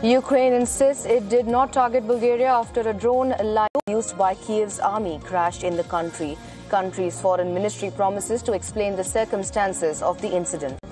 Ukraine insists it did not target Bulgaria after a drone used by Kiev's army crashed in the country. Country's foreign ministry promises to explain the circumstances of the incident.